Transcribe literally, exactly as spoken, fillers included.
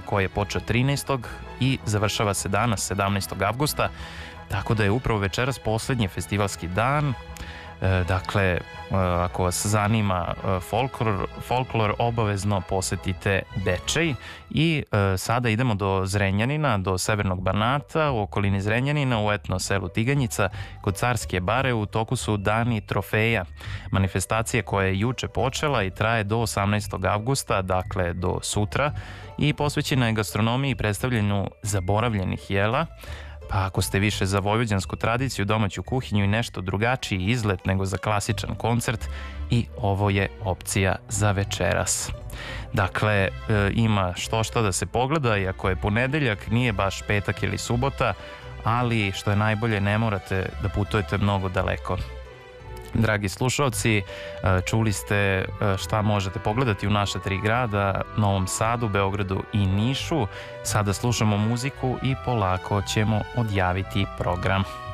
koji je počeo trinaestog i završava se danas sedamnaestog avgusta, tako da je upravo večeras posljednji festivalski dan. Dakle, ako vas zanima folklor, folklor obavezno posetite Bečej. I sada idemo do Zrenjanina, do Severnog Banata, u okolini Zrenjanina, u etno selu Tiganjica, kod Carske bare. U toku su Dani trofeja, manifestacije koja je juče počela i traje do osamnaestog avgusta, dakle do sutra, i posvećena je gastronomiji i predstavljanju zaboravljenih jela. Pa ako ste više za vojvođansku tradiciju, domaću kuhinju i nešto drugačiji izlet nego za klasičan koncert, i ovo je opcija za večeras. Dakle, ima što što da se pogleda, iako je ponedeljak, nije baš petak ili subota, ali što je najbolje, ne morate da putujete mnogo daleko. Dragi slušalci, čuli ste šta možete pogledati u naša tri grada, Novom Sadu, Beogradu i Nišu. Sada slušamo muziku i polako ćemo odjaviti program.